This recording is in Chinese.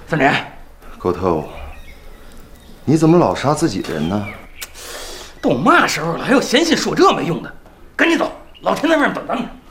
范连， 狗头，你怎么老杀自己人呢？ 都嘛时候了，还有闲心说这没用的？赶紧走，老田在外面等着你。